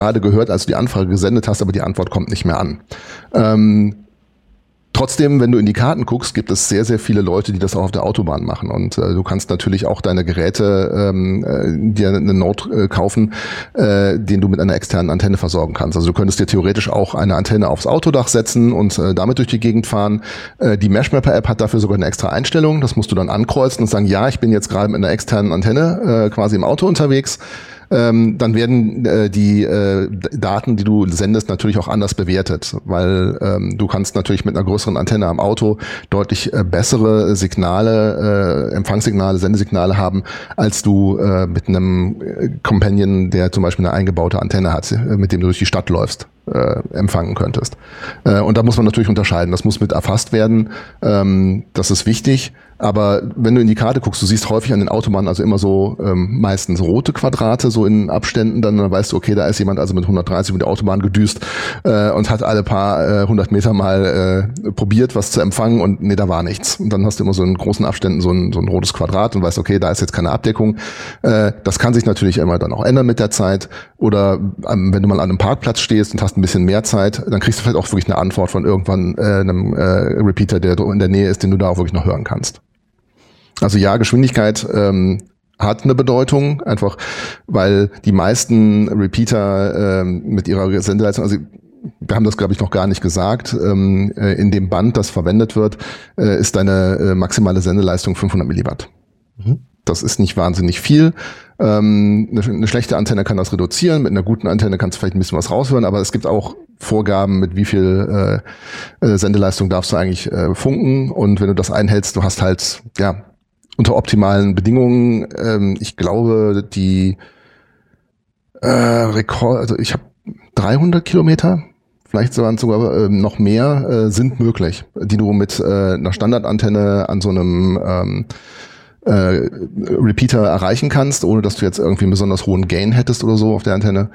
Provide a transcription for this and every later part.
gerade gehört, als du die Anfrage gesendet hast, aber die Antwort kommt nicht mehr an. Trotzdem, wenn du in die Karten guckst, gibt es sehr, sehr viele Leute, die das auch auf der Autobahn machen. Und du kannst natürlich auch deine Geräte dir eine Node kaufen, den du mit einer externen Antenne versorgen kannst. Also du könntest dir theoretisch auch eine Antenne aufs Autodach setzen und damit durch die Gegend fahren. Die Meshmapper-App hat dafür sogar eine extra Einstellung. Das musst du dann ankreuzen und sagen, ja, ich bin jetzt gerade mit einer externen Antenne quasi im Auto unterwegs. Dann werden die Daten, die du sendest, natürlich auch anders bewertet, weil du kannst natürlich mit einer größeren Antenne am Auto deutlich bessere Signale, Empfangssignale, Sendesignale haben, als du mit einem Companion, der zum Beispiel eine eingebaute Antenne hat, mit dem du durch die Stadt läufst, empfangen könntest. Und da muss man natürlich unterscheiden. Das muss mit erfasst werden. Das ist wichtig. Aber wenn du in die Karte guckst, du siehst häufig an den Autobahnen also immer so meistens rote Quadrate, so in Abständen, dann weißt du, okay, da ist jemand also mit 130 mit der Autobahn gedüst und hat alle paar 100 Meter mal probiert, was zu empfangen und nee, da war nichts. Und dann hast du immer so in großen Abständen so ein rotes Quadrat und weißt, okay, da ist jetzt keine Abdeckung. Das kann sich natürlich immer dann auch ändern mit der Zeit. Oder wenn du mal an einem Parkplatz stehst und hast ein bisschen mehr Zeit, dann kriegst du vielleicht auch wirklich eine Antwort von irgendwann einem Repeater, der in der Nähe ist, den du da auch wirklich noch hören kannst. Also ja, Geschwindigkeit hat eine Bedeutung, einfach weil die meisten Repeater mit ihrer Sendeleistung, also wir haben das, glaube ich, noch gar nicht gesagt, in dem Band, das verwendet wird, ist deine maximale Sendeleistung 500 Milliwatt. Mhm. Das ist nicht wahnsinnig viel. Eine schlechte Antenne kann das reduzieren, mit einer guten Antenne kannst du vielleicht ein bisschen was raushören, aber es gibt auch Vorgaben, mit wie viel Sendeleistung darfst du eigentlich funken, und wenn du das einhältst, du hast halt, ja, unter optimalen Bedingungen, ich glaube, die Rekord, also ich habe 300 Kilometer, vielleicht sogar noch mehr, sind möglich, die du mit einer Standardantenne an so einem Repeater erreichen kannst, ohne dass du jetzt irgendwie einen besonders hohen Gain hättest oder so auf der Antenne.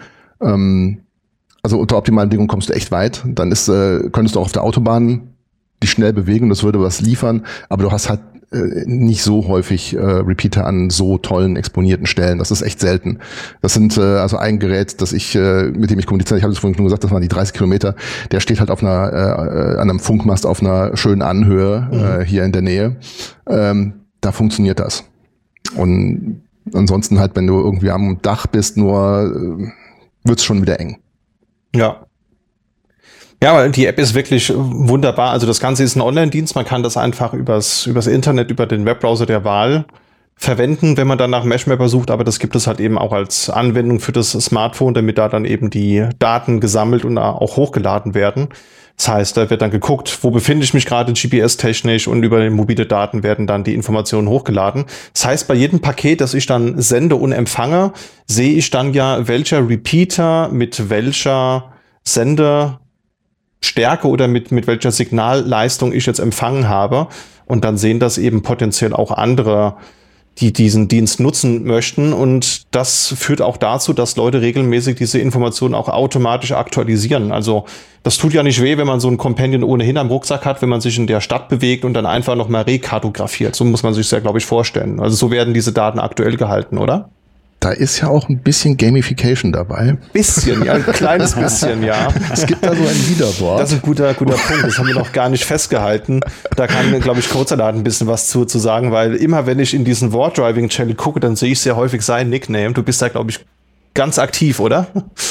Also unter optimalen Bedingungen kommst du echt weit. Dann könntest du auch auf der Autobahn dich schnell bewegen, das würde was liefern, aber du hast halt nicht so häufig Repeater an so tollen exponierten Stellen. Das ist echt selten. Das sind also ein Gerät, das mit dem ich kommuniziere, ich habe es vorhin schon gesagt, das waren die 30 Kilometer, der steht halt auf an einem Funkmast auf einer schönen Anhöhe hier in der Nähe. Da funktioniert das. Und ansonsten halt, wenn du irgendwie am Dach bist, wird's schon wieder eng. Ja. Ja, aber die App ist wirklich wunderbar. Also das Ganze ist ein Online-Dienst. Man kann das einfach übers Internet, über den Webbrowser der Wahl verwenden, wenn man dann nach Meshmapper sucht. Aber das gibt es halt eben auch als Anwendung für das Smartphone, damit da dann eben die Daten gesammelt und auch hochgeladen werden. Das heißt, da wird dann geguckt, wo befinde ich mich gerade GPS-technisch, und über mobile Daten werden dann die Informationen hochgeladen. Das heißt, bei jedem Paket, das ich dann sende und empfange, sehe ich dann ja, welcher Repeater mit welcher Sendestärke oder mit welcher Signalleistung ich jetzt empfangen habe. Und dann sehen das eben potenziell auch andere, die diesen Dienst nutzen möchten. Und das führt auch dazu, dass Leute regelmäßig diese Informationen auch automatisch aktualisieren. Also das tut ja nicht weh, wenn man so einen Companion ohnehin am Rucksack hat, wenn man sich in der Stadt bewegt und dann einfach nochmal rekartografiert. So muss man sich das ja, glaube ich, vorstellen. Also so werden diese Daten aktuell gehalten, oder? Da ist ja auch ein bisschen Gamification dabei. Bisschen, ja, ein kleines bisschen, ja. Es gibt da so ein Leaderboard. Das ist ein guter Punkt, das haben wir noch gar nicht festgehalten. Da kann, glaube ich, Codesalat ein bisschen was zu sagen, weil immer, wenn ich in diesen Ward-Driving-Channel gucke, dann sehe ich sehr häufig sein Nickname. Du bist da, glaube ich, ganz aktiv, oder?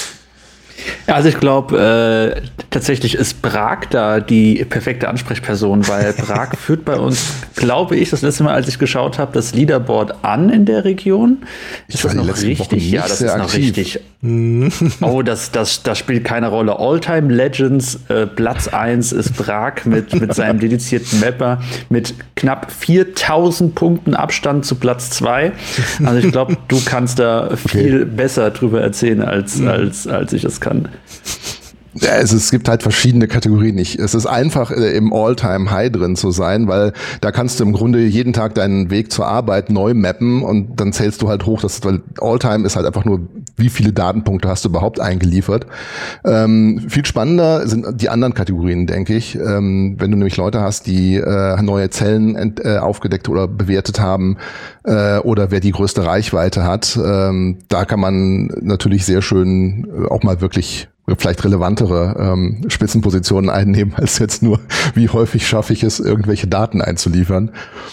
Ja, also ich glaube, tatsächlich ist Prag da die perfekte Ansprechperson, weil Prag führt bei uns, glaube ich, das letzte Mal, als ich geschaut habe, das Leaderboard an in der Region. Ist das noch richtig? Ja, das ist noch richtig. Oh, das spielt keine Rolle. All-Time Legends, Platz 1 ist Prag mit seinem dedizierten Mapper mit knapp 4000 Punkten Abstand zu Platz 2. Also ich glaube, du kannst da viel besser drüber erzählen, als ich es kann. Ja, es gibt halt verschiedene Kategorien. Es ist einfach, im All-Time-High drin zu sein, weil da kannst du im Grunde jeden Tag deinen Weg zur Arbeit neu mappen und dann zählst du halt hoch, weil All-Time ist halt einfach nur, wie viele Datenpunkte hast du überhaupt eingeliefert. Viel spannender sind die anderen Kategorien, denke ich. Wenn du nämlich Leute hast, die neue Zellen aufgedeckt oder bewertet haben oder wer die größte Reichweite hat, da kann man natürlich sehr schön auch mal wirklich vielleicht relevantere Spitzenpositionen einnehmen, als jetzt nur, wie häufig schaffe ich es, irgendwelche Daten einzuliefern.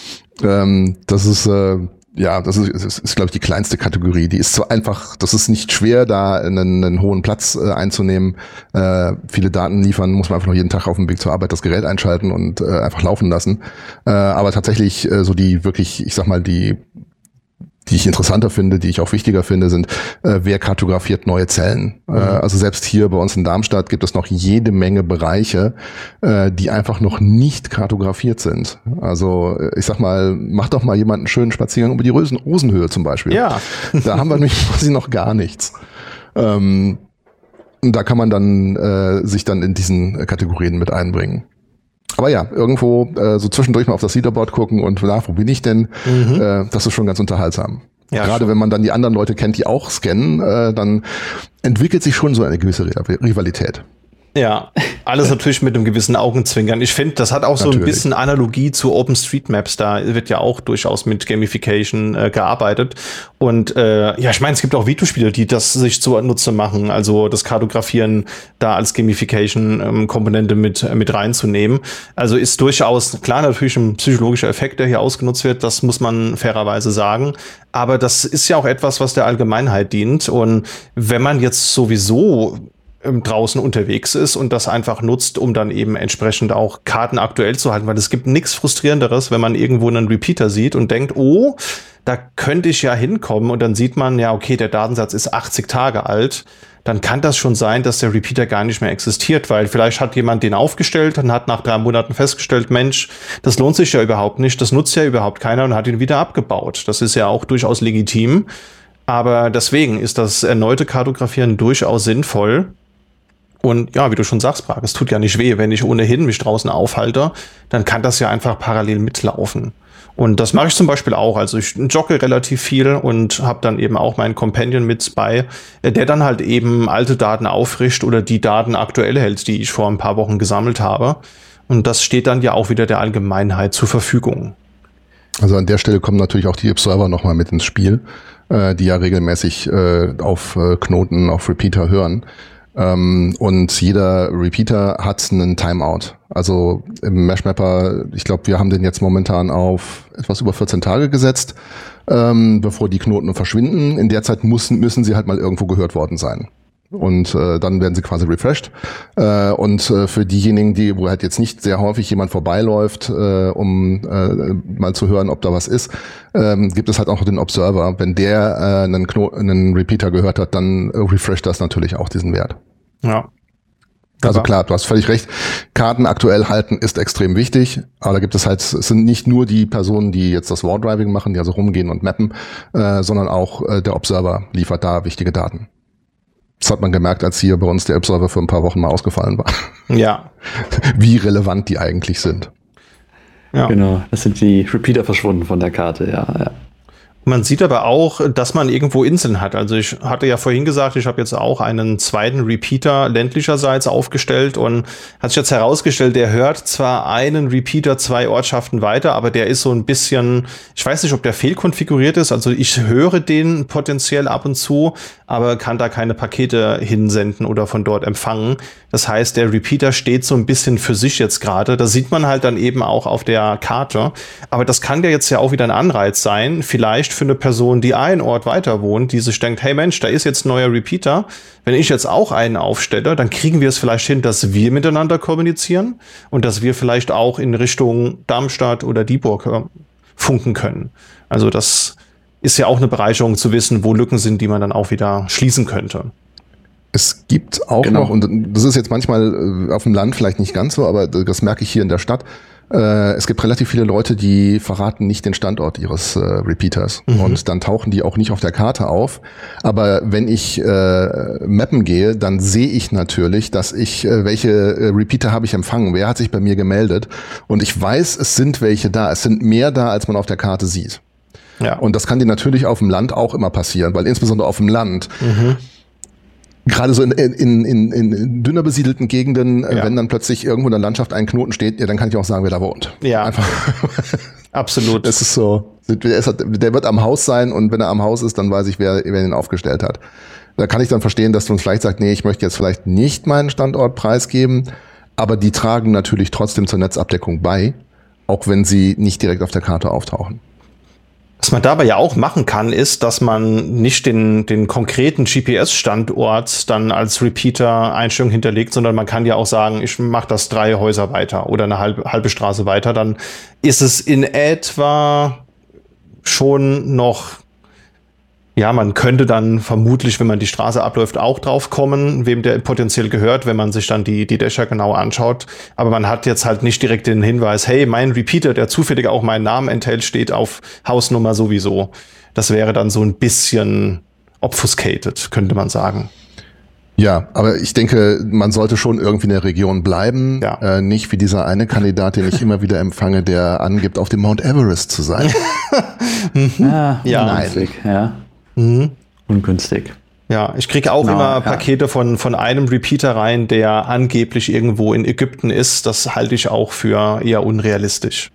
Das ist, glaube ich, die kleinste Kategorie. Die ist so einfach, das ist nicht schwer, da einen hohen Platz einzunehmen. Viele Daten liefern, muss man einfach noch jeden Tag auf dem Weg zur Arbeit das Gerät einschalten und einfach laufen lassen. Aber tatsächlich so die wirklich, ich sag mal, die ich interessanter finde, die ich auch wichtiger finde, sind, wer kartografiert neue Zellen. Also selbst hier bei uns in Darmstadt gibt es noch jede Menge Bereiche, die einfach noch nicht kartografiert sind. Also ich sag mal, mach doch mal jemand einen schönen Spaziergang über die Rosenhöhe zum Beispiel. Ja. Da haben wir nämlich quasi noch gar nichts. Und da kann man dann sich dann in diesen Kategorien mit einbringen. Aber ja, irgendwo so zwischendurch mal auf das Leaderboard gucken und wo bin ich denn? Das ist schon ganz unterhaltsam. Ja, gerade schon. Wenn man dann die anderen Leute kennt, die auch scannen, dann entwickelt sich schon so eine gewisse Rivalität. Ja, alles natürlich mit einem gewissen Augenzwinkern. Ich finde, das hat auch so ein bisschen Analogie zu OpenStreetMaps. Da wird ja auch durchaus mit Gamification gearbeitet. Und ich meine, es gibt auch Videospiele, die das sich zunutze machen. Also das Kartografieren da als Gamification-Komponente mit reinzunehmen. Also ist durchaus, klar, natürlich ein psychologischer Effekt, der hier ausgenutzt wird. Das muss man fairerweise sagen. Aber das ist ja auch etwas, was der Allgemeinheit dient. Und wenn man jetzt sowieso draußen unterwegs ist und das einfach nutzt, um dann eben entsprechend auch Karten aktuell zu halten, weil es gibt nichts Frustrierenderes, wenn man irgendwo einen Repeater sieht und denkt, oh, da könnte ich ja hinkommen und dann sieht man, ja, okay, der Datensatz ist 80 Tage alt, dann kann das schon sein, dass der Repeater gar nicht mehr existiert, weil vielleicht hat jemand den aufgestellt und hat nach 3 Monaten festgestellt, Mensch, das lohnt sich ja überhaupt nicht, das nutzt ja überhaupt keiner und hat ihn wieder abgebaut. Das ist ja auch durchaus legitim, aber deswegen ist das erneute Kartografieren durchaus sinnvoll. Und ja, wie du schon sagst, Prag, es tut ja nicht weh, wenn ich ohnehin mich draußen aufhalte, dann kann das ja einfach parallel mitlaufen. Und das mache ich zum Beispiel auch. Also ich jogge relativ viel und habe dann eben auch meinen Companion mit bei, der dann halt eben alte Daten auffrischt oder die Daten aktuell hält, die ich vor ein paar Wochen gesammelt habe. Und das steht dann ja auch wieder der Allgemeinheit zur Verfügung. Also an der Stelle kommen natürlich auch die Observer nochmal mit ins Spiel, die ja regelmäßig auf Knoten, auf Repeater hören. Und jeder Repeater hat einen Timeout. Also im Meshmapper, ich glaube, wir haben den jetzt momentan auf etwas über 14 Tage gesetzt, bevor die Knoten verschwinden. In der Zeit müssen sie halt mal irgendwo gehört worden sein. Und dann werden sie quasi refreshed. Und für diejenigen, wo halt jetzt nicht sehr häufig jemand vorbeiläuft, um mal zu hören, ob da was ist, gibt es halt auch noch den Observer. Wenn der einen Repeater gehört hat, dann refresht das natürlich auch diesen Wert. Ja. Also klar, du hast völlig recht. Karten aktuell halten ist extrem wichtig, aber da gibt es halt, es sind nicht nur die Personen, die jetzt das Wardriving machen, die also rumgehen und mappen, sondern auch der Observer liefert da wichtige Daten. Das hat man gemerkt, als hier bei uns der Observer für ein paar Wochen mal ausgefallen war. Ja. Wie relevant die eigentlich sind. Ja. Genau, das sind die Repeater verschwunden von der Karte, ja. Man sieht aber auch, dass man irgendwo Inseln hat. Also ich hatte ja vorhin gesagt, ich habe jetzt auch einen zweiten Repeater ländlicherseits aufgestellt und hat sich jetzt herausgestellt, der hört zwar einen Repeater 2 Ortschaften weiter, aber der ist so ein bisschen, ich weiß nicht, ob der fehlkonfiguriert ist. Also ich höre den potenziell ab und zu, aber kann da keine Pakete hinsenden oder von dort empfangen. Das heißt, der Repeater steht so ein bisschen für sich jetzt gerade. Das sieht man halt dann eben auch auf der Karte. Aber das kann ja jetzt ja auch wieder ein Anreiz sein, vielleicht für eine Person, die einen Ort weiter wohnt, die sich denkt, hey Mensch, da ist jetzt ein neuer Repeater. Wenn ich jetzt auch einen aufstelle, dann kriegen wir es vielleicht hin, dass wir miteinander kommunizieren und dass wir vielleicht auch in Richtung Darmstadt oder Dieburg funken können. Also das ist ja auch eine Bereicherung zu wissen, wo Lücken sind, die man dann auch wieder schließen könnte. Es gibt auch noch, und das ist jetzt manchmal auf dem Land vielleicht nicht ganz so, aber das merke ich hier in der Stadt, Es gibt relativ viele Leute, die verraten nicht den Standort ihres Repeaters. Und dann tauchen die auch nicht auf der Karte auf. Aber wenn ich mappen gehe, dann sehe ich natürlich, dass ich, welche Repeater habe ich empfangen, wer hat sich bei mir gemeldet. Und ich weiß, es sind welche da. Es sind mehr da, als man auf der Karte sieht. Ja. Und das kann dir natürlich auf dem Land auch immer passieren, weil insbesondere auf dem Land gerade so in dünner besiedelten Gegenden, wenn dann plötzlich irgendwo in der Landschaft ein Knoten steht, ja, dann kann ich auch sagen, wer da wohnt. Ja, einfach. Absolut. Das ist so, der wird am Haus sein und wenn er am Haus ist, dann weiß ich, wer ihn aufgestellt hat. Da kann ich dann verstehen, dass du uns vielleicht sagst, nee, ich möchte jetzt vielleicht nicht meinen Standort preisgeben, aber die tragen natürlich trotzdem zur Netzabdeckung bei, auch wenn sie nicht direkt auf der Karte auftauchen. Was man dabei ja auch machen kann, ist, dass man nicht den konkreten GPS-Standort dann als Repeater-Einstellung hinterlegt, sondern man kann ja auch sagen, ich mache das 3 Häuser weiter oder eine halbe Straße weiter. Dann ist es in etwa schon noch, ja, man könnte dann vermutlich, wenn man die Straße abläuft, auch drauf kommen, wem der potenziell gehört, wenn man sich dann die Dächer genau anschaut. Aber man hat jetzt halt nicht direkt den Hinweis, hey, mein Repeater, der zufällig auch meinen Namen enthält, steht auf Hausnummer sowieso. Das wäre dann so ein bisschen obfuscated, könnte man sagen. Ja, aber ich denke, man sollte schon irgendwie in der Region bleiben. Ja. Nicht wie dieser eine Kandidat, den ich immer wieder empfange, der angibt, auf dem Mount Everest zu sein. Ja, nein. Ja. Ungünstig. Ja, ich kriege auch immer Pakete von einem Repeater rein, der angeblich irgendwo in Ägypten ist. Das halte ich auch für eher unrealistisch.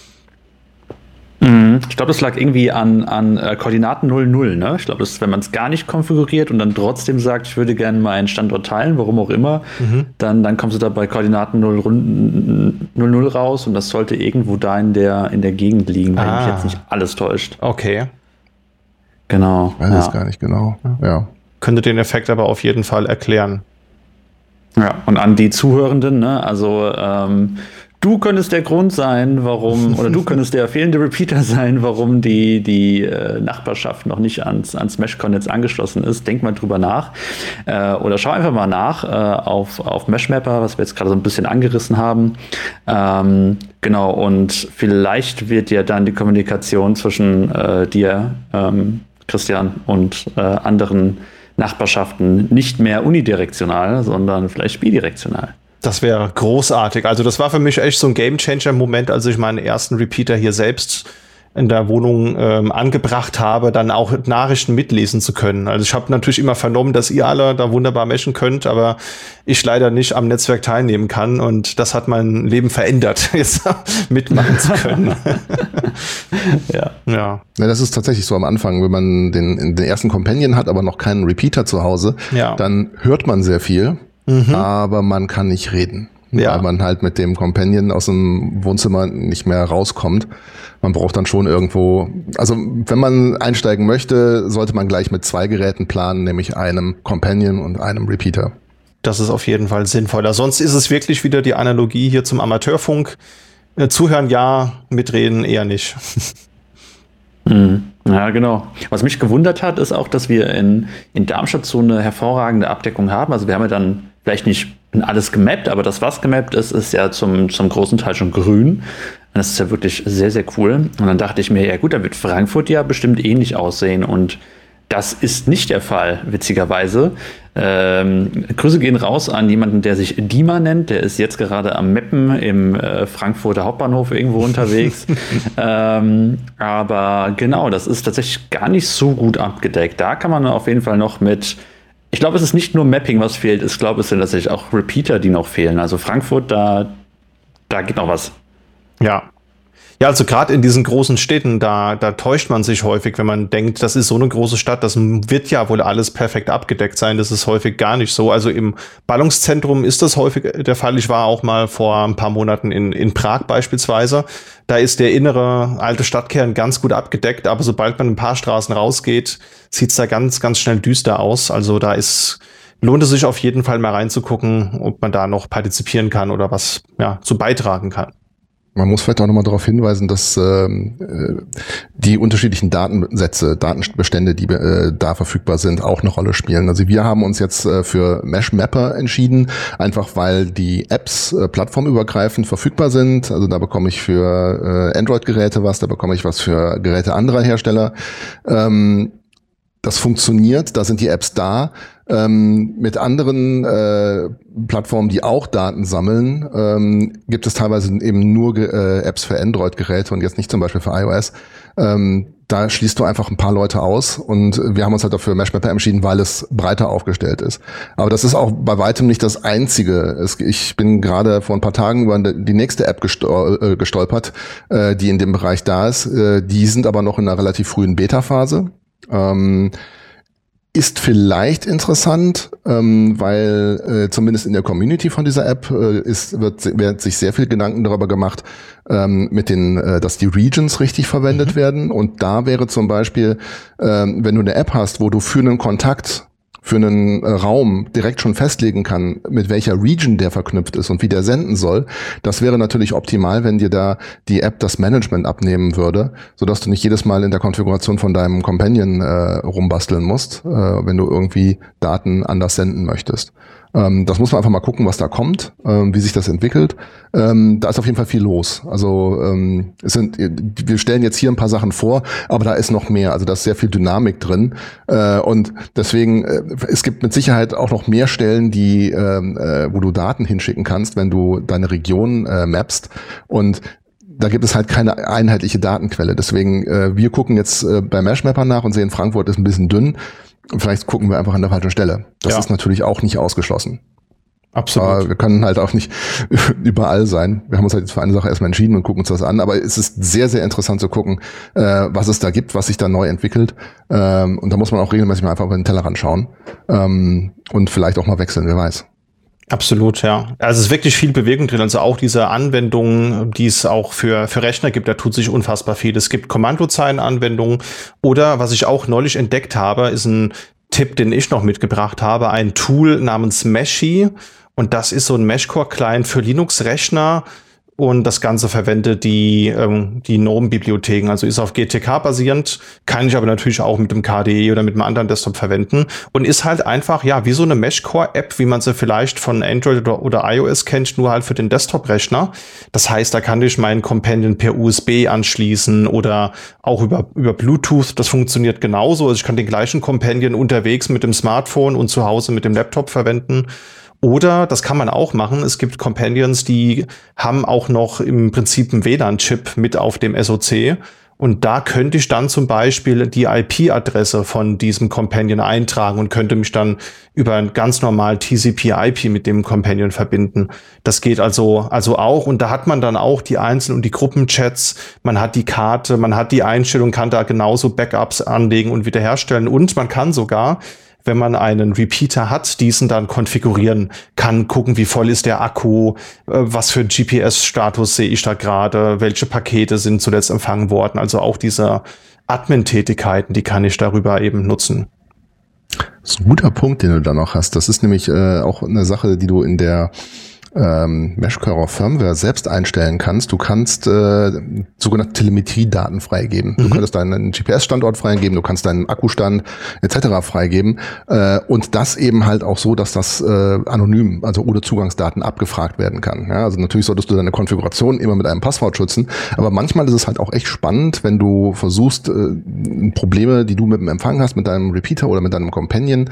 Ich glaube, das lag irgendwie an Koordinaten 00, ne? Ich glaube, das ist, wenn man es gar nicht konfiguriert und dann trotzdem sagt, ich würde gerne meinen Standort teilen, warum auch immer, dann kommst du da bei Koordinaten 00 raus und das sollte irgendwo da in der Gegend liegen, wenn mich jetzt nicht alles täuscht. Okay. Genau. Ich weiß es gar nicht genau. Ja. Könnte den Effekt aber auf jeden Fall erklären. Ja, und an die Zuhörenden, ne? Also du könntest der Grund sein, warum, oder du könntest der fehlende Repeater sein, warum die Nachbarschaft noch nicht ans Meshcon jetzt angeschlossen ist. Denk mal drüber nach. Oder schau einfach mal nach auf Meshmapper, was wir jetzt gerade so ein bisschen angerissen haben. Genau, und vielleicht wird ja dann die Kommunikation zwischen dir, Christian, und anderen Nachbarschaften nicht mehr unidirektional, sondern vielleicht bidirektional. Das wäre großartig. Also das war für mich echt so ein Game-Changer-Moment, als ich meinen ersten Repeater hier selbst in der Wohnung angebracht habe, dann auch Nachrichten mitlesen zu können. Also ich habe natürlich immer vernommen, dass ihr alle da wunderbar meshen könnt, aber ich leider nicht am Netzwerk teilnehmen kann und das hat mein Leben verändert, jetzt mitmachen zu können. Ja, das ist tatsächlich so am Anfang, wenn man den ersten Companion hat, aber noch keinen Repeater zu Hause, dann hört man sehr viel, aber man kann nicht reden. Ja. Weil man halt mit dem Companion aus dem Wohnzimmer nicht mehr rauskommt. Man braucht dann schon irgendwo, also wenn man einsteigen möchte, sollte man gleich mit 2 Geräten planen, nämlich einem Companion und einem Repeater. Das ist auf jeden Fall sinnvoller. Sonst ist es wirklich wieder die Analogie hier zum Amateurfunk. Zuhören ja, mitreden eher nicht. Ja, genau. Was mich gewundert hat, ist auch, dass wir in Darmstadt so eine hervorragende Abdeckung haben. Also wir haben ja dann vielleicht nicht alles gemappt, aber das, was gemappt ist, ist ja zum großen Teil schon grün. Und das ist ja wirklich sehr, sehr cool. Und dann dachte ich mir, ja gut, da wird Frankfurt ja bestimmt ähnlich aussehen. Und das ist nicht der Fall, witzigerweise. Grüße gehen raus an jemanden, der sich Dima nennt. Der ist jetzt gerade am Mappen im Frankfurter Hauptbahnhof irgendwo unterwegs. Aber genau, das ist tatsächlich gar nicht so gut abgedeckt. Da kann man auf jeden Fall noch mit... Ich glaube, es ist nicht nur Mapping, was fehlt. Ich glaube, es sind tatsächlich auch Repeater, die noch fehlen. Also Frankfurt, da geht noch was. Ja. Ja, also gerade in diesen großen Städten, da täuscht man sich häufig, wenn man denkt, das ist so eine große Stadt, das wird ja wohl alles perfekt abgedeckt sein. Das ist häufig gar nicht so. Also im Ballungszentrum ist das häufig der Fall. Ich war auch mal vor ein paar Monaten in Prag beispielsweise. Da ist der innere alte Stadtkern ganz gut abgedeckt, aber sobald man ein paar Straßen rausgeht, sieht's da ganz, ganz schnell düster aus. Also da lohnt es sich auf jeden Fall mal reinzugucken, ob man da noch partizipieren kann oder was zu beitragen kann. Man muss vielleicht auch nochmal darauf hinweisen, dass die unterschiedlichen Datensätze, Datenbestände, die da verfügbar sind, auch eine Rolle spielen. Also wir haben uns jetzt für Mesh Mapper entschieden, einfach weil die Apps plattformübergreifend verfügbar sind. Also da bekomme ich für Android-Geräte was, da bekomme ich was für Geräte anderer Hersteller. Das funktioniert, da sind die Apps da. Mit anderen Plattformen, die auch Daten sammeln, gibt es teilweise eben nur Apps für Android-Geräte und jetzt nicht zum Beispiel für iOS. Da schließt du einfach ein paar Leute aus und wir haben uns halt dafür Mesh Mapper entschieden, weil es breiter aufgestellt ist. Aber das ist auch bei weitem nicht das Einzige. Ich bin gerade vor ein paar Tagen über die nächste App gestolpert, die in dem Bereich da ist. Die sind aber noch in einer relativ frühen Beta-Phase. Ist vielleicht interessant, weil zumindest in der Community von dieser App wird sich sehr viel Gedanken darüber gemacht, dass die Regions richtig verwendet werden. Und da wäre zum Beispiel, wenn du eine App hast, wo du für einen Kontakt, für einen Raum direkt schon festlegen kann, mit welcher Region der verknüpft ist und wie der senden soll. Das wäre natürlich optimal, wenn dir da die App das Management abnehmen würde, sodass du nicht jedes Mal in der Konfiguration von deinem Companion rumbasteln musst, wenn du irgendwie Daten anders senden möchtest. Das muss man einfach mal gucken, was da kommt, wie sich das entwickelt. Da ist auf jeden Fall viel los. Also wir stellen jetzt hier ein paar Sachen vor, aber da ist noch mehr. Also da ist sehr viel Dynamik drin. Und deswegen, es gibt mit Sicherheit auch noch mehr Stellen, wo du Daten hinschicken kannst, wenn du deine Region mappst. Und da gibt es halt keine einheitliche Datenquelle. Deswegen, wir gucken jetzt bei Mesh Mapper nach und sehen, Frankfurt ist ein bisschen dünn. Vielleicht gucken wir einfach an der falschen Stelle. Das ist natürlich auch nicht ausgeschlossen. Absolut. Aber wir können halt auch nicht überall sein. Wir haben uns halt jetzt für eine Sache erstmal entschieden und gucken uns das an. Aber es ist sehr, sehr interessant zu gucken, was es da gibt, was sich da neu entwickelt. Und da muss man auch regelmäßig mal einfach über den Tellerrand schauen. Und vielleicht auch mal wechseln, wer weiß. Absolut, ja. Also es ist wirklich viel Bewegung drin. Also auch diese Anwendungen, die es auch für Rechner gibt, da tut sich unfassbar viel. Es gibt Kommandozeilenanwendungen oder was ich auch neulich entdeckt habe, ist ein Tipp, den ich noch mitgebracht habe, ein Tool namens Meshy. Und das ist so ein Meshcore-Client für Linux-Rechner. Und das Ganze verwendet die GNOME-Bibliotheken, also ist auf GTK basierend, kann ich aber natürlich auch mit dem KDE oder mit einem anderen Desktop verwenden und ist halt einfach, ja, wie so eine Meshcore-App, wie man sie vielleicht von Android oder iOS kennt, nur halt für den Desktop-Rechner. Das heißt, da kann ich meinen Companion per USB anschließen oder auch über Bluetooth, das funktioniert genauso. Also ich kann den gleichen Companion unterwegs mit dem Smartphone und zu Hause mit dem Laptop verwenden. Oder, das kann man auch machen, es gibt Companions, die haben auch noch im Prinzip einen WLAN-Chip mit auf dem SoC. Und da könnte ich dann zum Beispiel die IP-Adresse von diesem Companion eintragen und könnte mich dann über ein ganz normal TCP/IP mit dem Companion verbinden. Das geht also auch. Und da hat man dann auch die Einzel- und die Gruppenchats. Man hat die Karte, man hat die Einstellung, kann da genauso Backups anlegen und wiederherstellen. Und man kann sogar, wenn man einen Repeater hat, diesen dann konfigurieren kann, gucken, wie voll ist der Akku, was für GPS-Status sehe ich da gerade, welche Pakete sind zuletzt empfangen worden. Also auch diese Admin-Tätigkeiten, die kann ich darüber eben nutzen. Das ist ein guter Punkt, den du da noch hast. Das ist nämlich auch eine Sache, die du in der Meshcore Firmware selbst einstellen kannst. Du kannst sogenannte Telemetriedaten freigeben. Du könntest deinen GPS-Standort freigeben, du kannst deinen Akkustand etc. freigeben und das eben halt auch so, dass das anonym, also ohne Zugangsdaten abgefragt werden kann. Ja, also natürlich solltest du deine Konfiguration immer mit einem Passwort schützen, aber manchmal ist es halt auch echt spannend, wenn du versuchst, Probleme, die du mit dem Empfang hast, mit deinem Repeater oder mit deinem Companion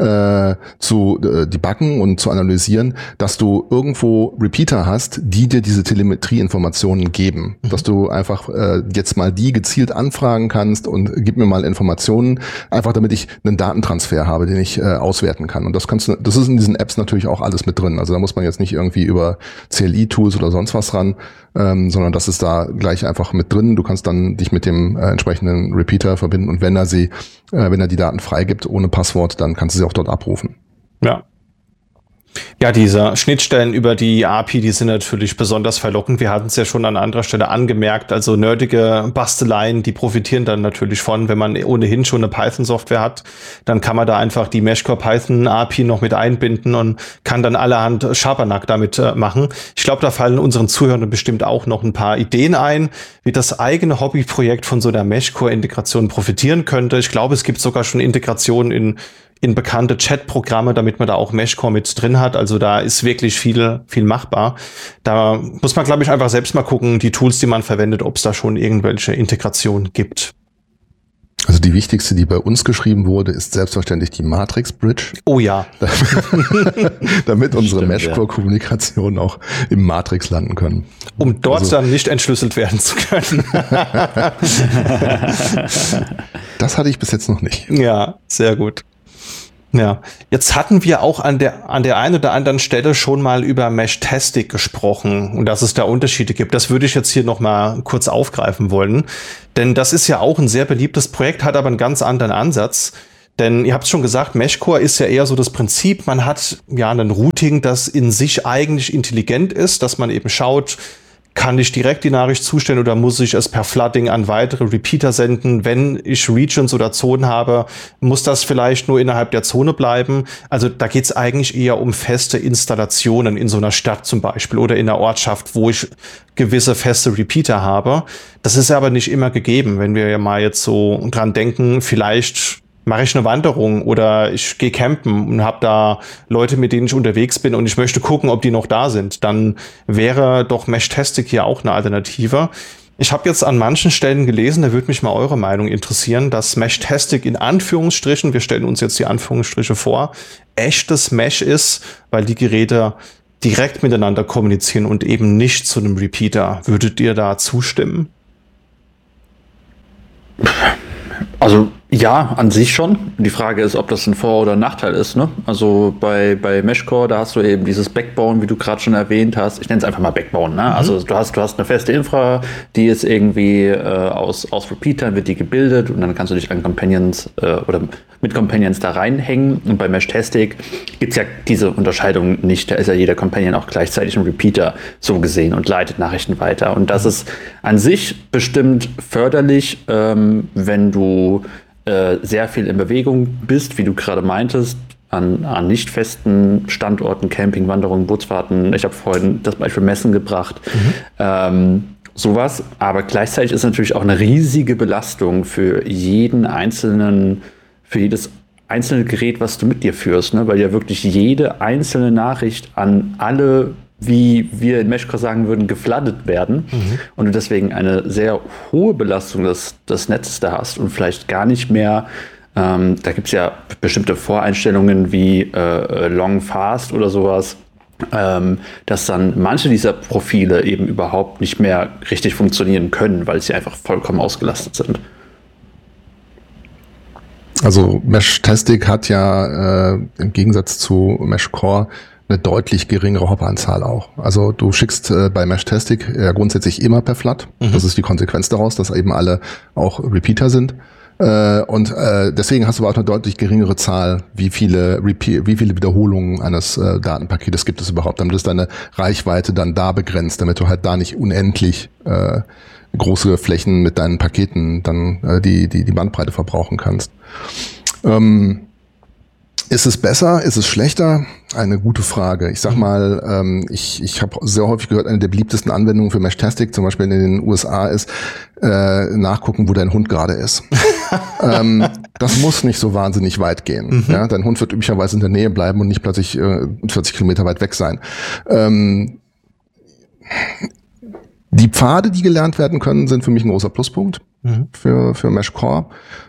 zu debuggen und zu analysieren, dass du irgendwo Repeater hast, die dir diese Telemetrie-Informationen geben. Dass du einfach jetzt mal die gezielt anfragen kannst und gib mir mal Informationen, einfach damit ich einen Datentransfer habe, den ich auswerten kann. Und das ist in diesen Apps natürlich auch alles mit drin. Also da muss man jetzt nicht irgendwie über CLI-Tools oder sonst was ran, sondern das ist da gleich einfach mit drin. Du kannst dann dich mit dem entsprechenden Repeater verbinden und wenn er die Daten freigibt ohne Passwort, dann kannst du sie auch dort abrufen. Ja. Ja, diese Schnittstellen über die API, die sind natürlich besonders verlockend. Wir hatten es ja schon an anderer Stelle angemerkt. Also nerdige Basteleien, die profitieren dann natürlich von, wenn man ohnehin schon eine Python-Software hat. Dann kann man da einfach die Meshcore Python API noch mit einbinden und kann dann allerhand Schabernack damit machen. Ich glaube, da fallen unseren Zuhörern bestimmt auch noch ein paar Ideen ein, wie das eigene Hobbyprojekt von so einer Meshcore-Integration profitieren könnte. Ich glaube, es gibt sogar schon Integrationen in bekannte Chat-Programme, damit man da auch Meshcore mit drin hat. Also da ist wirklich viel machbar. Da muss man, glaube ich, einfach selbst mal gucken, die Tools, die man verwendet, ob es da schon irgendwelche Integrationen gibt. Also die wichtigste, die bei uns geschrieben wurde, ist selbstverständlich die Matrix Bridge. Oh ja. Damit unsere Meshcore-Kommunikation auch im Matrix landen können. Um dort dann nicht entschlüsselt werden zu können. Das hatte ich bis jetzt noch nicht. Ja, sehr gut. Ja, jetzt hatten wir auch an der einen oder anderen Stelle schon mal über Meshtastic gesprochen und dass es da Unterschiede gibt. Das würde ich jetzt hier noch mal kurz aufgreifen wollen, denn das ist ja auch ein sehr beliebtes Projekt, hat aber einen ganz anderen Ansatz. Denn ihr habt es schon gesagt, Meshcore ist ja eher so das Prinzip, man hat ja ein Routing, das in sich eigentlich intelligent ist, dass man eben schaut, kann ich direkt die Nachricht zustellen oder muss ich es per Flooding an weitere Repeater senden? Wenn ich Regions oder Zonen habe, muss das vielleicht nur innerhalb der Zone bleiben? Also da geht es eigentlich eher um feste Installationen in so einer Stadt zum Beispiel oder in einer Ortschaft, wo ich gewisse feste Repeater habe. Das ist aber nicht immer gegeben. Wenn wir ja mal jetzt so dran denken, vielleicht mache ich eine Wanderung oder ich gehe campen und habe da Leute, mit denen ich unterwegs bin und ich möchte gucken, ob die noch da sind, dann wäre doch Meshtastic hier auch eine Alternative. Ich habe jetzt an manchen Stellen gelesen, da würde mich mal eure Meinung interessieren, dass Meshtastic in Anführungsstrichen, wir stellen uns jetzt die Anführungsstriche vor, echtes Mesh ist, weil die Geräte direkt miteinander kommunizieren und eben nicht zu einem Repeater. Würdet ihr da zustimmen? Also ja, an sich schon. Die Frage ist, ob das ein Vor- oder ein Nachteil ist. Ne? Also bei Meshcore, da hast du eben dieses Backbone, wie du gerade schon erwähnt hast. Ich nenne es einfach mal Backbone. Ne? Also du hast eine feste Infra, die ist irgendwie aus Repeatern, wird die gebildet und dann kannst du dich an Companions oder mit Companions da reinhängen. Und bei Meshtastic gibt es ja diese Unterscheidung nicht. Da ist ja jeder Companion auch gleichzeitig ein Repeater so gesehen und leitet Nachrichten weiter. Und das ist an sich bestimmt förderlich, wenn du sehr viel in Bewegung bist, wie du gerade meintest, an nicht festen Standorten, Camping, Wanderungen, Bootsfahrten. Ich habe vorhin das Beispiel Messen gebracht. Sowas. Aber gleichzeitig ist natürlich auch eine riesige Belastung für jedes einzelne Gerät, was du mit dir führst, ne? Weil ja wirklich jede einzelne Nachricht an alle, wie wir in Meshcore sagen würden, gefladdet werden und du deswegen eine sehr hohe Belastung des Netzes da hast und vielleicht gar nicht mehr, da gibt es ja bestimmte Voreinstellungen wie Long Fast oder sowas, dass dann manche dieser Profile eben überhaupt nicht mehr richtig funktionieren können, weil sie einfach vollkommen ausgelastet sind. Also Meshtastic hat ja im Gegensatz zu Meshcore eine deutlich geringere Hop-Anzahl auch. Also du schickst bei Meshtastic ja grundsätzlich immer per Flood. Das ist die Konsequenz daraus, dass eben alle auch Repeater sind. Und deswegen hast du aber auch eine deutlich geringere Zahl, wie viele Wiederholungen eines Datenpaketes gibt es überhaupt. Damit ist deine Reichweite dann da begrenzt, damit du halt da nicht unendlich große Flächen mit deinen Paketen dann die Bandbreite verbrauchen kannst. Ist es besser? Ist es schlechter? Eine gute Frage. Ich sag mal, ich habe sehr häufig gehört, eine der beliebtesten Anwendungen für Meshtastic, zum Beispiel in den USA, ist nachgucken, wo dein Hund gerade ist. Das muss nicht so wahnsinnig weit gehen. Ja, dein Hund wird üblicherweise in der Nähe bleiben und nicht plötzlich 40 Kilometer weit weg sein. Die Pfade, die gelernt werden können, sind für mich ein großer Pluspunkt für Meshcore.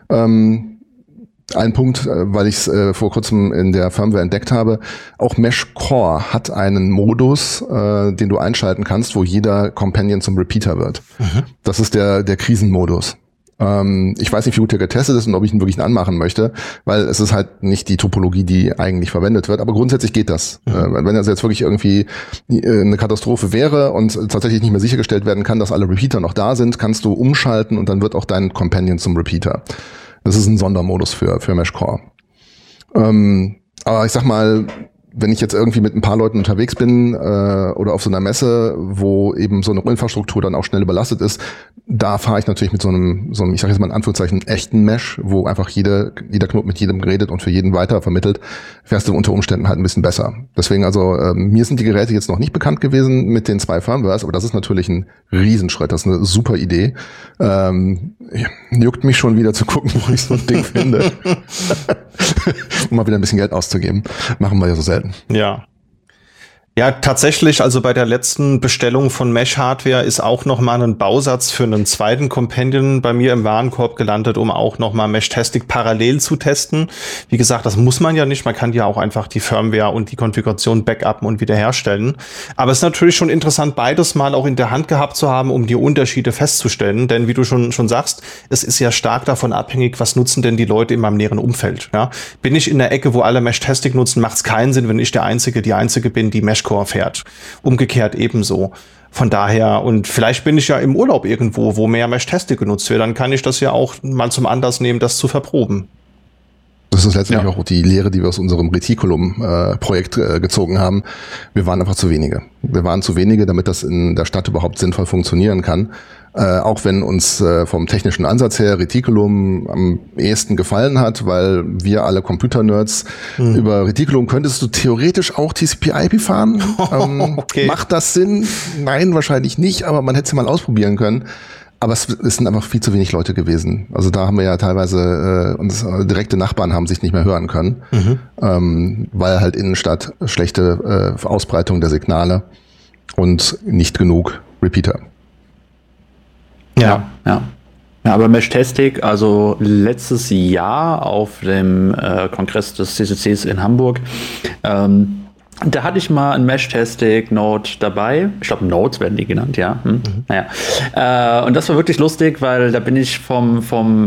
Ein Punkt, weil ich es vor kurzem in der Firmware entdeckt habe, auch Meshcore hat einen Modus, den du einschalten kannst, wo jeder Companion zum Repeater wird. Das ist der Krisenmodus. Ich weiß nicht, wie gut der getestet ist und ob ich ihn wirklich anmachen möchte, weil es ist halt nicht die Topologie, die eigentlich verwendet wird, aber grundsätzlich geht das. Wenn also jetzt wirklich irgendwie eine Katastrophe wäre und tatsächlich nicht mehr sichergestellt werden kann, dass alle Repeater noch da sind, kannst du umschalten und dann wird auch dein Companion zum Repeater. Das ist ein Sondermodus für Meshcore. Aber ich sag mal, wenn ich jetzt irgendwie mit ein paar Leuten unterwegs bin oder auf so einer Messe, wo eben so eine Infrastruktur dann auch schnell überlastet ist, da fahre ich natürlich mit so einem, ich sage jetzt mal in Anführungszeichen, echten Mesh, wo einfach jeder Knoten mit jedem redet und für jeden weiter vermittelt, fährst du unter Umständen halt ein bisschen besser. Deswegen also, mir sind die Geräte jetzt noch nicht bekannt gewesen mit den 2 Firmwares, aber das ist natürlich ein Riesenschritt, das ist eine super Idee. Juckt mich schon wieder zu gucken, wo ich so ein Ding finde. Um mal wieder ein bisschen Geld auszugeben. Machen wir ja so selten. Ja. Ja, tatsächlich, also bei der letzten Bestellung von Mesh-Hardware ist auch noch mal ein Bausatz für einen zweiten Companion bei mir im Warenkorb gelandet, um auch noch mal Mesh-Tastic parallel zu testen. Wie gesagt, das muss man ja nicht. Man kann ja auch einfach die Firmware und die Konfiguration backuppen und wiederherstellen. Aber es ist natürlich schon interessant, beides mal auch in der Hand gehabt zu haben, um die Unterschiede festzustellen. Denn wie du schon sagst, es ist ja stark davon abhängig, was nutzen denn die Leute in meinem näheren Umfeld. Ja? Bin ich in der Ecke, wo alle Mesh-Tastic nutzen, macht es keinen Sinn, wenn ich die Einzige bin, die Mesh fährt. Umgekehrt ebenso. Von daher, und vielleicht bin ich ja im Urlaub irgendwo, wo mehr Mesh-Tastic genutzt wird, dann kann ich das ja auch mal zum Anlass nehmen, das zu verproben. Das ist letztendlich auch die Lehre, die wir aus unserem Reticulum-Projekt gezogen haben. Wir waren einfach zu wenige. Wir waren zu wenige, damit das in der Stadt überhaupt sinnvoll funktionieren kann. Auch wenn uns vom technischen Ansatz her Reticulum am ehesten gefallen hat, weil wir alle Computer-Nerds über Reticulum könntest du theoretisch auch TCP/IP fahren. Okay. Macht das Sinn? Nein, wahrscheinlich nicht, aber man hätte es ja mal ausprobieren können. Aber es sind einfach viel zu wenig Leute gewesen. Also da haben wir ja teilweise unsere direkte Nachbarn haben sich nicht mehr hören können, weil halt Innenstadt schlechte Ausbreitung der Signale und nicht genug Repeater. Ja, aber Mesh-Tastic, also letztes Jahr auf dem Kongress des CCCs in Hamburg, da hatte ich mal ein Mesh-Tastic-Node dabei. Ich glaube, Nodes werden die genannt, ja. Naja. Und das war wirklich lustig, weil da bin ich vom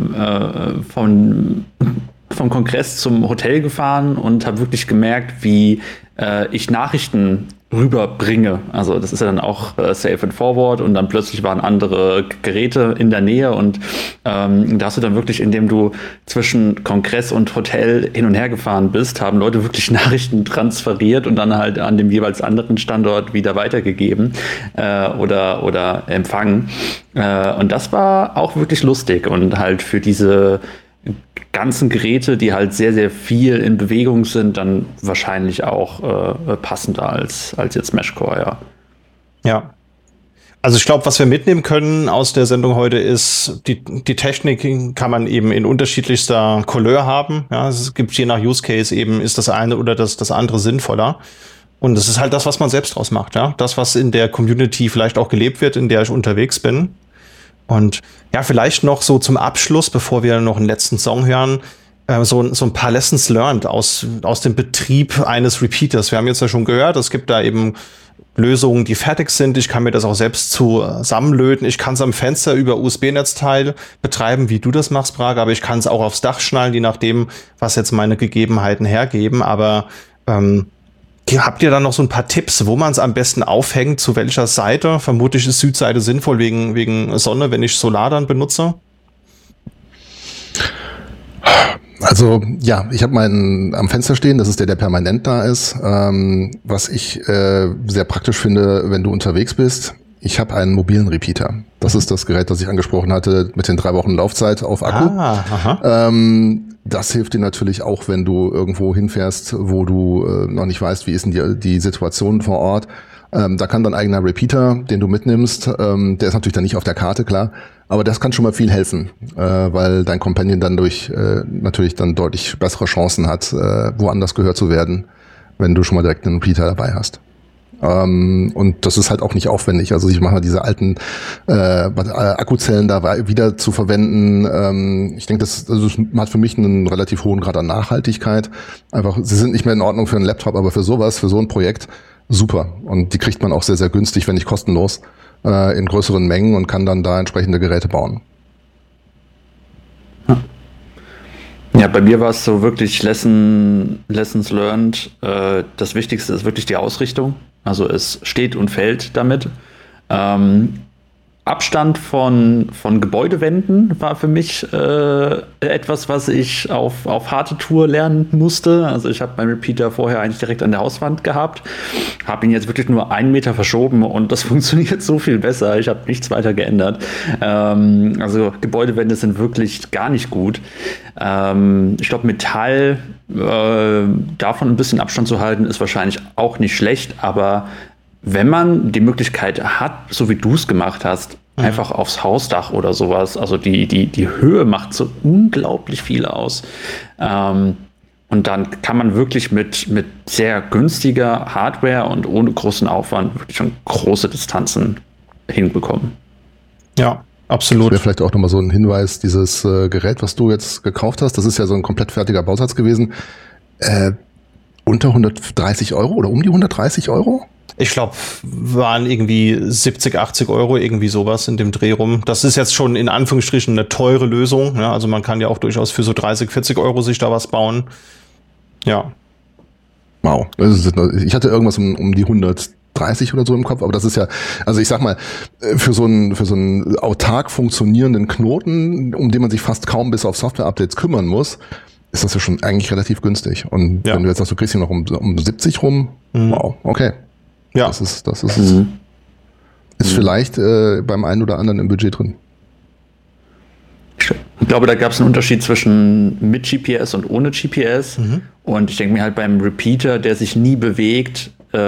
Kongress zum Hotel gefahren und habe wirklich gemerkt, wie ich Nachrichten rüberbringe. Also das ist ja dann auch Safe and Forward und dann plötzlich waren andere Geräte in der Nähe und da hast du dann wirklich, indem du zwischen Kongress und Hotel hin und her gefahren bist, haben Leute wirklich Nachrichten transferiert und dann halt an dem jeweils anderen Standort wieder weitergegeben oder empfangen. Und das war auch wirklich lustig und halt für diese ganzen Geräte, die halt sehr, sehr viel in Bewegung sind, dann wahrscheinlich auch passender als jetzt Meshcore, ja. Ja. Also ich glaube, was wir mitnehmen können aus der Sendung heute ist, die Technik kann man eben in unterschiedlichster Couleur haben. Ja, es gibt je nach Use Case eben, ist das eine oder das andere sinnvoller. Und es ist halt das, was man selbst draus macht. Ja? Das, was in der Community vielleicht auch gelebt wird, in der ich unterwegs bin. Und ja, vielleicht noch so zum Abschluss, bevor wir noch einen letzten Song hören, so ein paar Lessons learned aus dem Betrieb eines Repeaters. Wir haben jetzt ja schon gehört, es gibt da eben Lösungen, die fertig sind. Ich kann mir das auch selbst zusammenlöten. Ich kann es am Fenster über USB-Netzteil betreiben, wie du das machst, Brage, aber ich kann es auch aufs Dach schnallen, je nachdem, was jetzt meine Gegebenheiten hergeben. Aber habt ihr dann noch so ein paar Tipps, wo man es am besten aufhängt, zu welcher Seite? Vermutlich ist Südseite sinnvoll wegen Sonne, wenn ich Solar dann benutze. Also ja, ich habe meinen am Fenster stehen, das ist der permanent da ist. Was ich sehr praktisch finde, wenn du unterwegs bist, ich habe einen mobilen Repeater. Das ist das Gerät, das ich angesprochen hatte, mit den 3 Wochen Laufzeit auf Akku. Das hilft dir natürlich auch, wenn du irgendwo hinfährst, wo du noch nicht weißt, wie ist denn die Situation vor Ort. Da kann dein eigener Repeater, den du mitnimmst, der ist natürlich dann nicht auf der Karte, klar, aber das kann schon mal viel helfen, weil dein Companion dann natürlich dann deutlich bessere Chancen hat, woanders gehört zu werden, wenn du schon mal direkt einen Repeater dabei hast. Und das ist halt auch nicht aufwendig. Also ich mache diese alten Akkuzellen da wieder zu verwenden. Ich denke, das hat für mich einen relativ hohen Grad an Nachhaltigkeit. Einfach, sie sind nicht mehr in Ordnung für einen Laptop, aber für sowas, für so ein Projekt, super. Und die kriegt man auch sehr, sehr günstig, wenn nicht kostenlos, in größeren Mengen und kann dann da entsprechende Geräte bauen. Ja, bei mir war es so wirklich Lessons learned. Das Wichtigste ist wirklich die Ausrichtung. Also es steht und fällt damit. Abstand von Gebäudewänden war für mich etwas, was ich auf harte Tour lernen musste. Also ich habe meinen Repeater vorher eigentlich direkt an der Hauswand gehabt, habe ihn jetzt wirklich nur 1 Meter verschoben und das funktioniert so viel besser. Ich habe nichts weiter geändert. Also Gebäudewände sind wirklich gar nicht gut. Ich glaube, Metall, davon ein bisschen Abstand zu halten, ist wahrscheinlich auch nicht schlecht, aber wenn man die Möglichkeit hat, so wie du es gemacht hast, einfach aufs Hausdach oder sowas, also die Höhe macht so unglaublich viel aus. Und dann kann man wirklich mit sehr günstiger Hardware und ohne großen Aufwand wirklich schon große Distanzen hinbekommen. Ja, absolut. Das wäre vielleicht auch nochmal so ein Hinweis, dieses Gerät, was du jetzt gekauft hast, das ist ja so ein komplett fertiger Bausatz gewesen. Unter 130 Euro oder um die 130 Euro? Ich glaube, waren irgendwie 70, 80 Euro, irgendwie sowas in dem Dreh rum. Das ist jetzt schon in Anführungsstrichen eine teure Lösung. Ja, also man kann ja auch durchaus für so 30, 40 Euro sich da was bauen. Ja. Wow. Ich hatte irgendwas um die 130 oder so im Kopf, aber das ist ja, also ich sag mal, für so einen autark funktionierenden Knoten, um den man sich fast kaum bis auf Software-Updates kümmern muss, ist das ja schon eigentlich relativ günstig. Und wenn du jetzt sagst, du kriegst ihn noch um 70 rum, wow, okay. Ja. Das ist vielleicht beim einen oder anderen im Budget drin. Ich glaube, da gab es einen Unterschied zwischen mit GPS und ohne GPS. Und ich denke mir halt beim Repeater, der sich nie bewegt,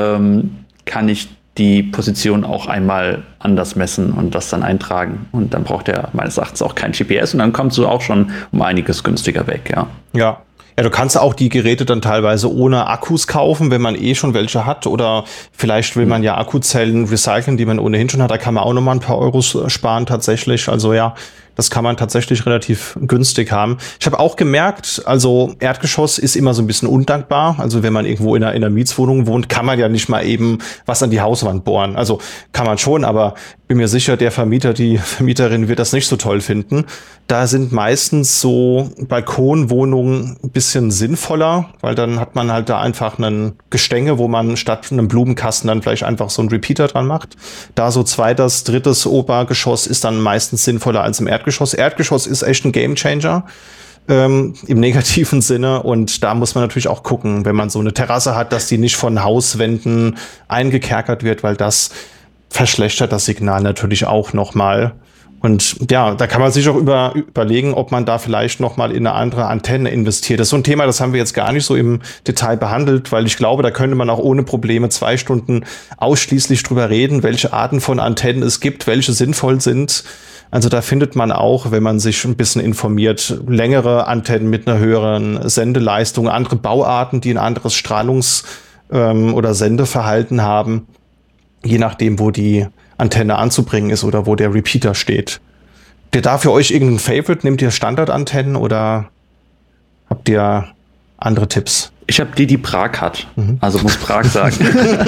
kann ich die Position auch einmal anders messen und das dann eintragen. Und dann braucht er meines Erachtens auch kein GPS und dann kommt so auch schon um einiges günstiger weg, ja. Ja. Ja, du kannst auch die Geräte dann teilweise ohne Akkus kaufen, wenn man schon welche hat. Oder vielleicht will man ja Akkuzellen recyceln, die man ohnehin schon hat. Da kann man auch nochmal ein paar Euros sparen tatsächlich. Also ja, das kann man tatsächlich relativ günstig haben. Ich habe auch gemerkt, also Erdgeschoss ist immer so ein bisschen undankbar. Also wenn man irgendwo in einer Mietswohnung wohnt, kann man ja nicht mal eben was an die Hauswand bohren. Also kann man schon, aber bin mir sicher, der Vermieter, die Vermieterin wird das nicht so toll finden. Da sind meistens so Balkonwohnungen ein bisschen sinnvoller, weil dann hat man halt da einfach einen Gestänge, wo man statt einem Blumenkasten dann vielleicht einfach so einen Repeater dran macht. Da so 2., 3. Obergeschoss ist dann meistens sinnvoller als im Erdgeschoss. Erdgeschoss ist echt ein Gamechanger im negativen Sinne und da muss man natürlich auch gucken, wenn man so eine Terrasse hat, dass die nicht von Hauswänden eingekerkert wird, weil das verschlechtert das Signal natürlich auch nochmal. Und ja, da kann man sich auch überlegen, ob man da vielleicht nochmal in eine andere Antenne investiert. Das ist so ein Thema, das haben wir jetzt gar nicht so im Detail behandelt, weil ich glaube, da könnte man auch ohne Probleme 2 Stunden ausschließlich drüber reden, welche Arten von Antennen es gibt, welche sinnvoll sind. Also da findet man auch, wenn man sich ein bisschen informiert, längere Antennen mit einer höheren Sendeleistung, andere Bauarten, die ein anderes Strahlungs- oder Sendeverhalten haben, je nachdem, wo die Antenne anzubringen ist oder wo der Repeater steht. Der da für euch irgendein Favorite? Nehmt ihr Standardantennen oder habt ihr andere Tipps? Ich habe die Prag hat. Also muss Prag sagen.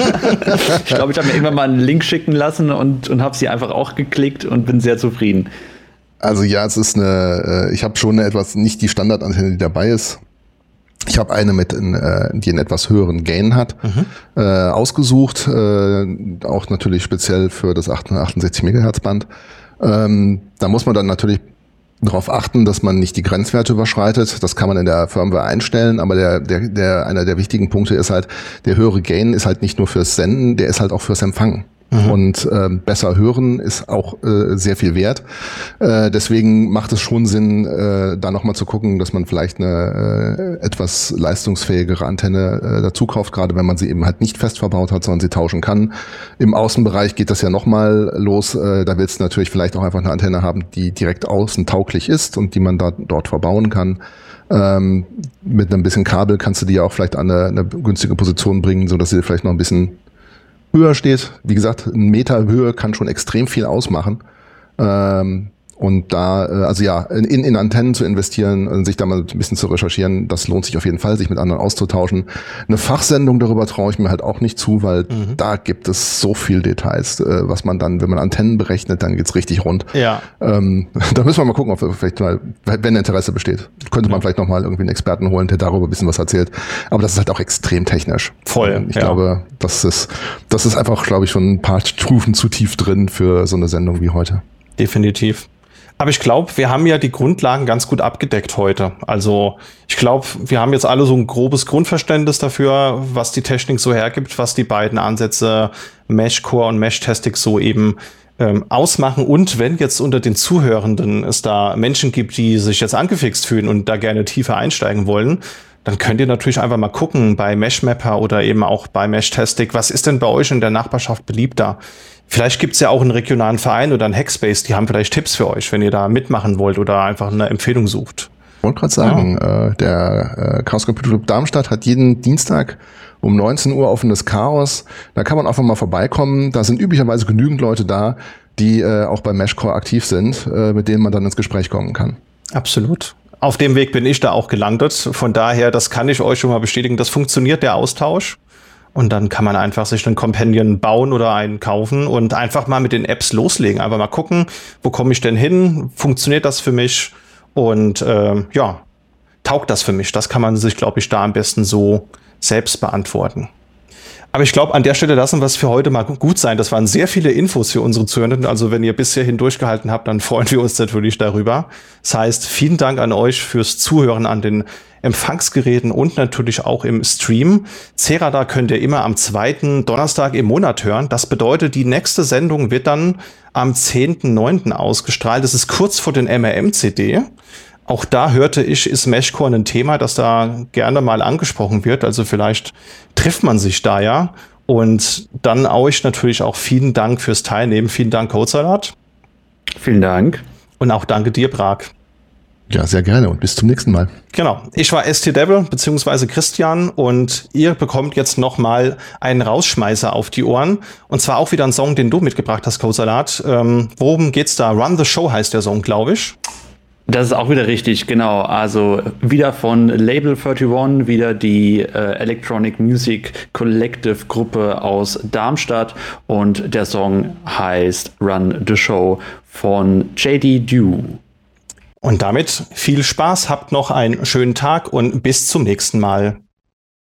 Ich glaube, ich habe mir irgendwann mal einen Link schicken lassen und habe sie einfach auch geklickt und bin sehr zufrieden. Also ja, es ist ich habe schon nicht die Standardantenne, die dabei ist. Ich habe eine die einen etwas höheren Gain hat, ausgesucht, auch natürlich speziell für das 68 MHz Band. Da muss man dann natürlich darauf achten, dass man nicht die Grenzwerte überschreitet. Das kann man in der Firmware einstellen, aber einer der wichtigen Punkte ist halt, der höhere Gain ist halt nicht nur fürs Senden, der ist halt auch fürs Empfangen. Und besser hören ist auch sehr viel wert. Deswegen macht es schon Sinn, da nochmal zu gucken, dass man vielleicht eine etwas leistungsfähigere Antenne dazu kauft, gerade wenn man sie eben halt nicht fest verbaut hat, sondern sie tauschen kann. Im Außenbereich geht das ja nochmal los. Da willst du natürlich vielleicht auch einfach eine Antenne haben, die direkt außen tauglich ist und die man dort verbauen kann. Mit einem bisschen Kabel kannst du die ja auch vielleicht an eine günstige Position bringen, sodass sie vielleicht noch ein bisschen höher steht. Wie gesagt, 1 Meter Höhe kann schon extrem viel ausmachen. Und da, also ja, in Antennen zu investieren und sich da mal ein bisschen zu recherchieren, das lohnt sich auf jeden Fall, sich mit anderen auszutauschen. Eine Fachsendung darüber traue ich mir halt auch nicht zu, weil da gibt es so viel Details, was man dann, wenn man Antennen berechnet, dann geht's richtig rund. Ja. Da müssen wir mal gucken, ob wir vielleicht mal, wenn Interesse besteht, könnte man vielleicht noch mal irgendwie einen Experten holen, der darüber ein bisschen was erzählt. Aber das ist halt auch extrem technisch. Voll. Ich glaube, das ist einfach, glaube ich, schon ein paar Stufen zu tief drin für so eine Sendung wie heute. Definitiv. Aber ich glaube, wir haben ja die Grundlagen ganz gut abgedeckt heute. Also ich glaube, wir haben jetzt alle so ein grobes Grundverständnis dafür, was die Technik so hergibt, was die beiden Ansätze Meshcore und Meshtestic so eben ausmachen. Und wenn jetzt unter den Zuhörenden es da Menschen gibt, die sich jetzt angefixt fühlen und da gerne tiefer einsteigen wollen, dann könnt ihr natürlich einfach mal gucken bei Meshmapper oder eben auch bei Meshtestic, was ist denn bei euch in der Nachbarschaft beliebter? Vielleicht gibt's ja auch einen regionalen Verein oder einen Hackspace, die haben vielleicht Tipps für euch, wenn ihr da mitmachen wollt oder einfach eine Empfehlung sucht. Ich wollte gerade sagen, der Chaos Computer Club Darmstadt hat jeden Dienstag um 19 Uhr offenes Chaos. Da kann man einfach mal vorbeikommen. Da sind üblicherweise genügend Leute da, die auch bei Meshcore aktiv sind, mit denen man dann ins Gespräch kommen kann. Absolut. Auf dem Weg bin ich da auch gelandet. Von daher, das kann ich euch schon mal bestätigen, das funktioniert, der Austausch. Und dann kann man einfach sich einen Companion bauen oder einen kaufen und einfach mal mit den Apps loslegen. Einfach mal gucken, wo komme ich denn hin? Funktioniert das für mich? Und taugt das für mich? Das kann man sich, glaube ich, da am besten so selbst beantworten. Aber ich glaube, an der Stelle lassen wir es für heute mal gut sein. Das waren sehr viele Infos für unsere Zuhörenden. Also wenn ihr bis hierhin durchgehalten habt, dann freuen wir uns natürlich darüber. Das heißt, vielen Dank an euch fürs Zuhören an den Empfangsgeräten und natürlich auch im Stream. Cerada könnt ihr immer am 2. Donnerstag im Monat hören. Das bedeutet, die nächste Sendung wird dann am 10.9. ausgestrahlt. Das ist kurz vor den MRM-CD. Auch da hörte ich, ist Meshcore ein Thema, das da gerne mal angesprochen wird. Also vielleicht trifft man sich da ja. Und dann euch natürlich auch vielen Dank fürs Teilnehmen. Vielen Dank, Codesalat. Vielen Dank. Und auch danke dir, Prag. Ja, sehr gerne und bis zum nächsten Mal. Genau. Ich war ST-Devil bzw. Christian und ihr bekommt jetzt nochmal einen Rausschmeißer auf die Ohren. Und zwar auch wieder ein Song, den du mitgebracht hast, Codesalat. Worum geht's da? Run the Show heißt der Song, glaube ich. Das ist auch wieder richtig, genau. Also wieder von Label 31, wieder die Electronic Music Collective Gruppe aus Darmstadt. Und der Song heißt Run the Show von JD Dew. Und damit viel Spaß, habt noch einen schönen Tag und bis zum nächsten Mal.